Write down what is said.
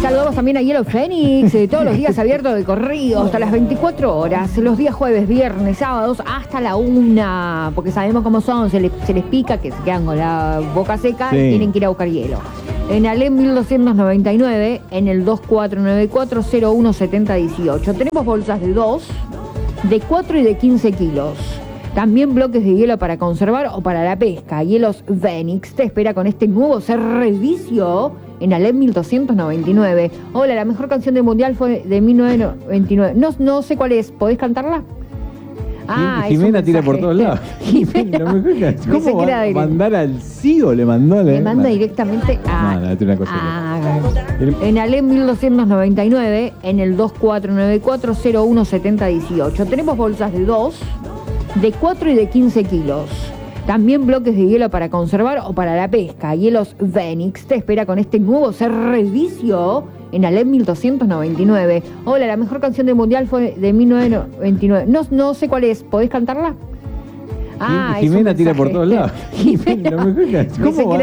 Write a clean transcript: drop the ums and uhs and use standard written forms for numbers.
Saludamos también a Hielo Fénix, todos los días abiertos de corrido, hasta las 24 horas, los días jueves, viernes, sábados, hasta la 1, porque sabemos cómo son, se les pica, que se quedan con la boca seca y tienen que ir a buscar hielo. En Alem 1299, en el 2494-017018. Tenemos bolsas de 2, de 4 y de 15 kilos. También bloques de hielo para conservar o para la pesca. Hielos Fénix te espera con este nuevo servicio en Alem 1299. Hola, la mejor canción del mundial fue de 1929. No sé cuál es, ¿podés cantarla? Jimena tira por todos lados. Jimena. ¿Cómo va a mandar al CIO? Le mandó Le manda directamente a... una cosa en Alem 1299, en el 2494-017018. Tenemos bolsas de 2, de 4 y de 15 kilos. También bloques de hielo para conservar o para la pesca. Hielos Fénix te espera con este nuevo servicio en Alem 1299. Hola, la mejor canción del mundial fue de 1929. No sé cuál es, ¿podés cantarla? Jimena tira por todos lados. Jimena. ¿Cómo va